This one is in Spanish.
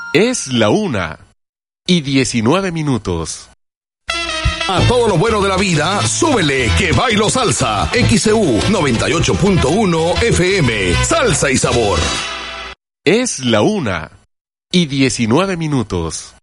Es la 1:19. A todo lo bueno de la vida, súbele que bailo salsa. XEU 98.1 FM. Salsa y sabor. Es la 1:19.